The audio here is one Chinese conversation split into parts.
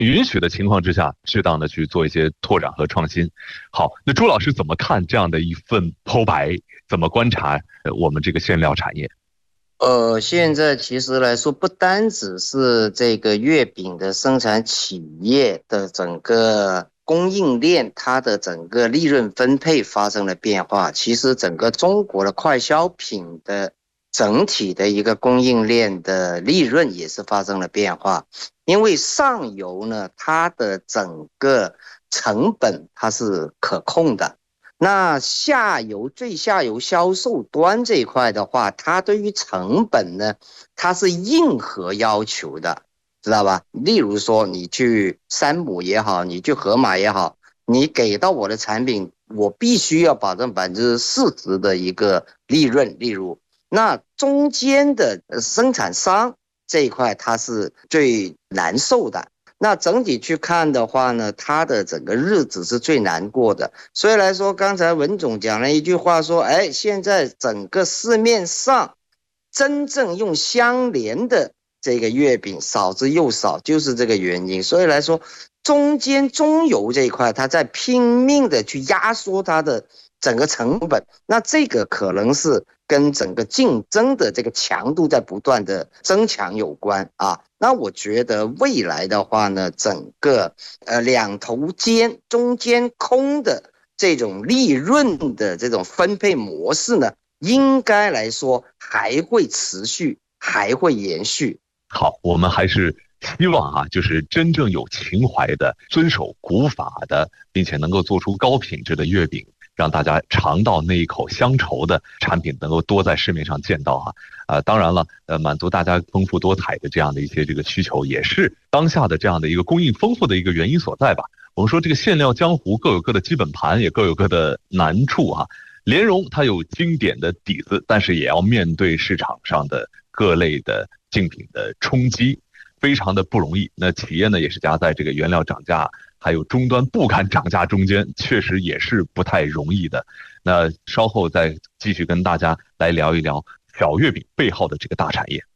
允许的情况之下，适当的去做一些拓展和创新。好，那朱老师怎么看这样的一份剖白？怎么观察我们这个馅料产业？ 现在其实来说，不单只是这个月饼的生产企业的整个供应链，它的整个利润分配发生了变化，其实整个中国的快消品的整体的一个供应链的利润也是发生了变化。因为上游呢，它的整个成本它是可控的，那最下游销售端这一块的话，它对于成本呢，它是硬核要求的，知道吧？例如说你去山姆也好，你去盒马也好，你给到我的产品，我必须要保证40%的一个利润。例如，那中间的生产商这一块它是最难受的。那整体去看的话呢，他的整个日子是最难过的。所以来说，刚才文总讲了一句话说，现在整个市面上真正用相连的这个月饼少之又少，就是这个原因。所以来说，中游这一块，他在拼命的去压缩它的整个成本，那这个可能是跟整个竞争的这个强度在不断的增强有关啊。那我觉得未来的话呢，整个两头尖中间空的这种利润的这种分配模式呢，应该来说还会持续，还会延续。 好，我们还是希望就是真正有情怀的、遵守古法的，并且能够做出高品质的月饼，让大家尝到那一口乡愁的产品能够多在市面上见到当然了，满足大家丰富多彩的这样的一些这个需求，也是当下的这样的一个供应丰富的一个原因所在吧。我们说这个馅料江湖各有各的基本盘，也各有各的难处莲蓉它有经典的底子，但是也要面对市场上的各类的竞品的冲击，非常的不容易。那企业呢也是夹在这个原料涨价还有终端不敢涨价中间，确实也是不太容易的。那稍后再继续跟大家来聊一聊小月饼背后的这个大产业。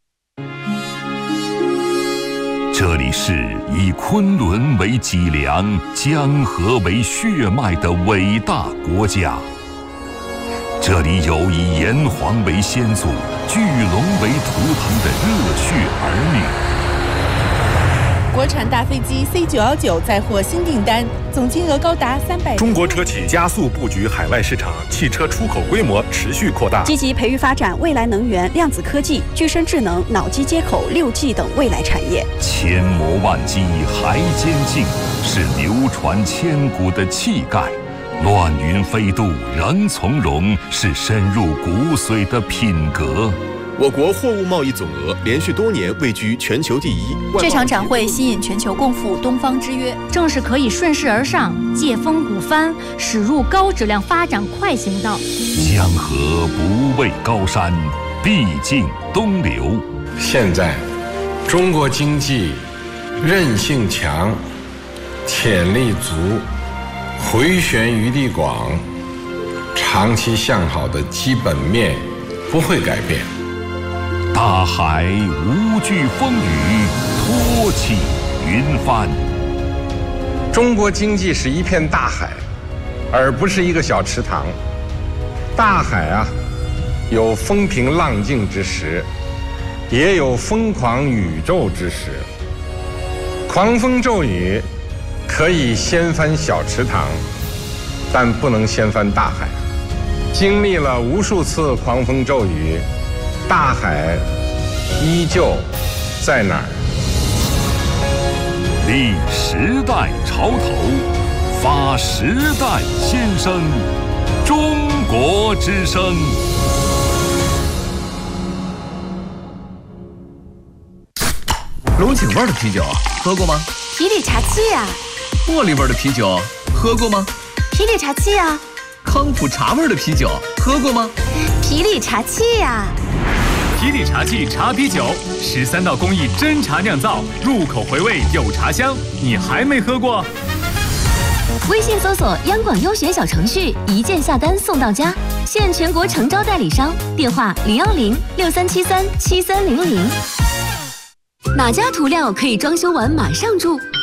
这里是以昆仑为脊梁、江河为血脉的伟大国家，这里有以炎黄为先祖、巨龙为图腾的热血儿女。 国产大飞机 C919 再获新订单，总金额高达300。 中国车企加速布局海外市场，汽车出口规模持续扩大， 积极培育发展未来能源、量子科技、具身智能、脑机接口、6G 等未来产业。 千磨万击还坚劲，是流传千古的气概；乱云飞渡仍从容，是深入骨髓的品格。 我国货物贸易总额连续多年位居全球第一。 这场展会吸引全球共赴东方之约，正是可以顺势而上，借风鼓帆，驶入高质量发展快行道。 江河不畏高山，必经东流。 现在，中国经济韧性强，潜力足，回旋余地广，长期向好的基本面不会改变。 大海无惧风雨，托起云帆。 中国经济是一片大海，而不是一个小池塘。大海有风平浪静之时，也有疯狂宇宙之时。狂风骤雨可以掀翻小池塘，但不能掀翻大海。经历了无数次狂风骤雨，大海依旧在哪儿？ 立时代潮头，发时代先声，中国之声。 龙井味的啤酒喝过吗？ 皮里茶气呀。 茉莉味的啤酒喝过吗？ 皮里茶气呀。 康普茶味的啤酒喝过吗？ 皮里茶气呀。 皮里茶气茶啤酒，13道工艺真茶酿造，入口回味有茶香，你还没喝过？ 微信搜索央广优选小程序，一键下单送到家，现全国诚招代理商，电话01063737300。哪家涂料可以装修完马上住？